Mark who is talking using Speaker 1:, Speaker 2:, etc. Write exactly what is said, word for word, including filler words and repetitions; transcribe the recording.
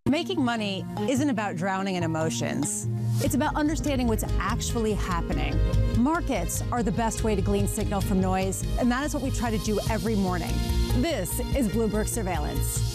Speaker 1: Making money isn't about drowning in emotions. It's about understanding what's actually happening. Markets are the best way to glean signal from noise, and that is what we try to do every morning. This is Bloomberg Surveillance.